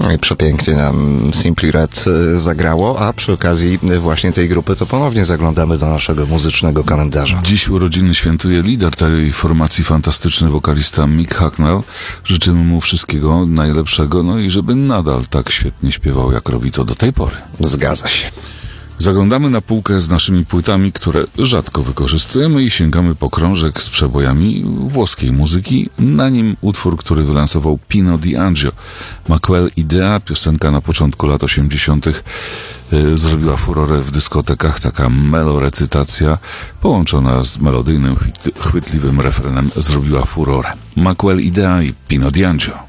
Przepięknie nam Simply Red zagrało, a przy okazji właśnie tej grupy to ponownie zaglądamy do naszego muzycznego kalendarza. Dziś urodziny świętuje lider tej formacji, fantastyczny wokalista Mick Hucknall. Życzymy mu wszystkiego najlepszego, no i żeby nadal tak świetnie śpiewał, jak robi to do tej pory. Zgadza się. Zaglądamy na półkę z naszymi płytami, które rzadko wykorzystujemy i sięgamy po krążek z przebojami włoskiej muzyki. Na nim utwór, który wylansował Pino Di Angio. Ma quel idea, piosenka na początku lat 80. Zrobiła furorę w dyskotekach, taka melorecytacja połączona z melodyjnym, chwytliwym refrenem zrobiła furorę. Ma quel idea i Pino Di Angio.